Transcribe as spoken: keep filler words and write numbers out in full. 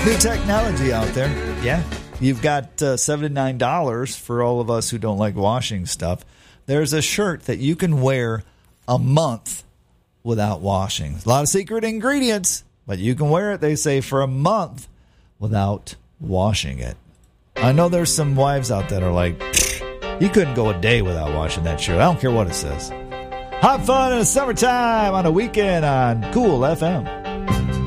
New technology out there. Yeah. You've got uh, seventy-nine dollars for all of us who don't like washing stuff. There's a shirt that you can wear a month without washing. A lot of secret ingredients, but you can wear it, they say, for a month without washing it. I know there's some wives out there that are like, you couldn't go a day without washing that shirt. I don't care what it says. Have fun in the summertime on a weekend on Cool F M.